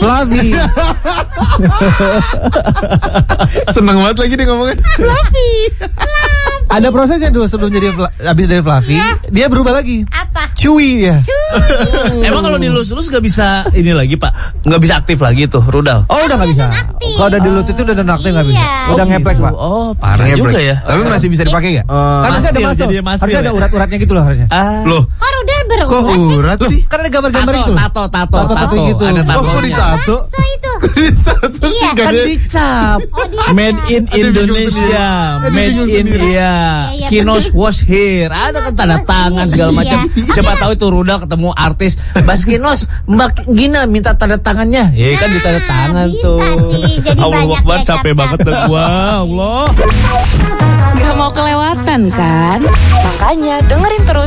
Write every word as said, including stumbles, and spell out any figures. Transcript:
Fluffy. Seneng banget lagi nih ngomongnya. Fluffy. Ada prosesnya dulu sebelum jadi habis dari Fluffy, ya. Dia berubah lagi. Apa? Chewy ya. Chewy. Emang kalau dilus-lus gak bisa ini lagi Pak? Gak bisa aktif lagi tuh rudal? Oh udah gak bisa. Kalau udah dilutut itu udah nonaktif gak bisa. Iya. Udah Oh, ngeplek gitu. Pak. Oh parah Ngeplek. juga ya. Tapi masih bisa dipakai gak? Uh, kan masih ada Mastil, masuk. jadi mastil Harusnya ada ya? urat-uratnya gitu loh harusnya. Ah. Loh, Kok rudal berurat kok sih? urat sih? Kan ada gambar-gambar Tato, itu loh. tato, tato, Tato, tato gitu. Ada Oh, kok tatonya. ditato? So itu. Ditato sih Iya, Kan kayaknya. dicap. Oh, dia Made in Ada Indonesia, bingung made sendiri. in Ada bingung iya. Iya, Kinos wash here. Ada kan tanda wash tangan here. segala macam. Iya. Siapa tahu itu Rudal ketemu artis Bas Kinos, Mbak Gina minta tanda tangannya. Ya kan di tanda tangan bisa tuh. sih, jadi Allah banyak Akbar ya capek cap-cap. banget dah gua. Allah. Gak mau kelewatan kan? Makanya dengerin terus